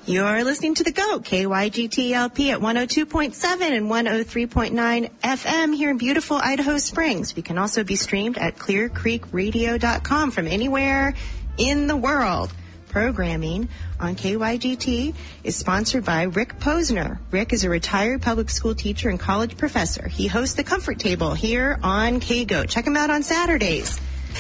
You're listening to The GOAT, KYGT-LP at 102.7 and 103.9 FM here in beautiful Idaho Springs. We can also be streamed at clearcreekradio.com from anywhere in the world. Programming on KYGT is sponsored by Rick Posner. Rick is a retired public school teacher and college professor. He hosts the Comfort Table here on KGOAT. Check him out on Saturdays.